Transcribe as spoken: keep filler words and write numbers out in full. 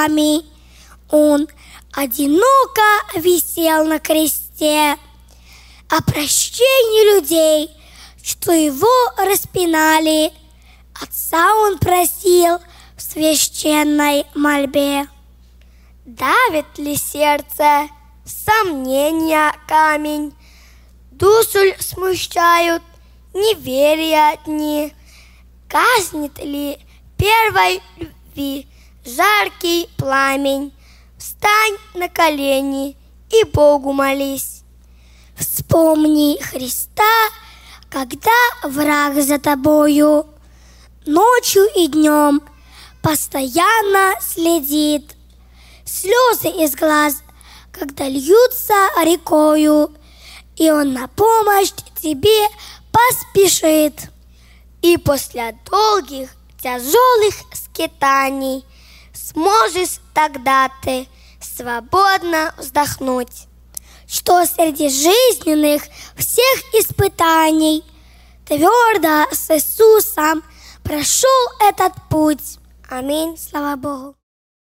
вами. Он одиноко висел на кресте о прощении людей, что его распинали. Отца он просил в священной мольбе. Давит ли сердце сомнения камень? Душу ль смущают неверия дни? Гаснет ли первой любви жаркий пламень? Встань на колени и Богу молись. Вспомни Христа, когда враг за тобою ночью и днем постоянно следит. Слезы из глаз, когда льются рекою, и Он на помощь тебе поспешит. И после долгих тяжелых скитаний сможешь тогда ты свободно вздохнуть, что среди жизненных всех испытаний твердо с Иисусом прошел этот путь. Аминь. Слава Богу.